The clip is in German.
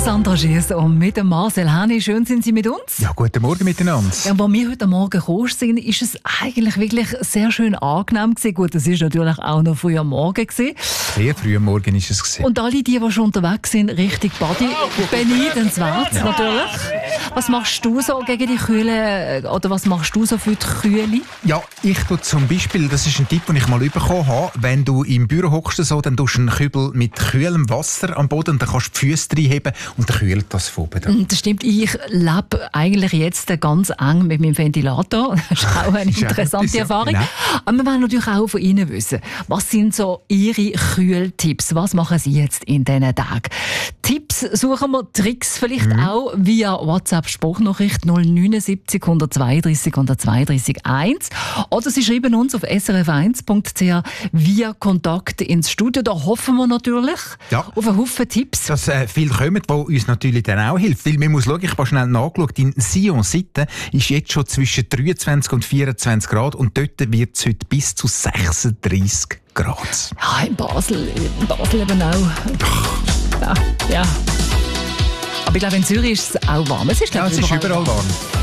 Sandra Schiess und mit dem Marcel Häni. Schön sind Sie mit uns. Ja, guten Morgen miteinander. Ja, als wir heute Morgen gekommen sind, ist es eigentlich wirklich sehr schön angenehm gewesen. Gut, es ist natürlich auch noch früh am Morgen gewesen. Sehr früh am Morgen ist es gewesen. Und alle, die schon unterwegs sind, richtig Body, beneidenswert natürlich. Was machst du so gegen die Kühle, oder was machst du so für die Kühle? Ja, ich tue zum Beispiel, das ist ein Tipp, den ich mal bekommen habe, wenn du im Büro hockst, so, dann tust du einen Kübel mit kühlem Wasser am Boden und dann kannst du die Füße reinheben und dann kühlt das von oben. Das stimmt, ich lebe eigentlich jetzt ganz eng mit meinem Ventilator. Das ist auch eine interessante Erfahrung. Genau. Aber wir wollen natürlich auch von Ihnen wissen, was sind so Ihre Kühltipps? Was machen Sie jetzt in diesen Tagen? Tipps suchen wir, Tricks vielleicht auch via WhatsApp-Sprachnachricht 079 132 132 1. Oder Sie schreiben uns auf srf1.ch via Kontakt ins Studio. Da hoffen wir natürlich auf einen Haufen Tipps. Dass viel kommen, die uns natürlich dann auch hilft. Weil man muss schauen, ich habe schnell nachgeschaut, in Sion-Seite ist jetzt schon zwischen 23 und 24 Grad und dort wird es heute bis zu 36 Grad. Ja, in Basel eben auch. Ja. Aber ich glaube, in Zürich ist es auch warm. Es ist, Es ist überall warm.